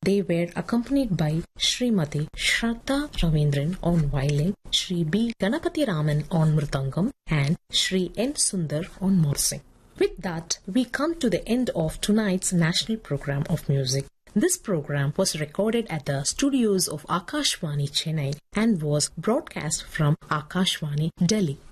They were accompanied by Srimati Shraddha Ravindran on violin, Shri B. Ganapati Raman on mridangam, and Shri N. Sundar on morsing. With that, we come to the end of tonight's national program of music. This program was recorded at the studios of Akashvani Chennai and was broadcast from Akashvani Delhi.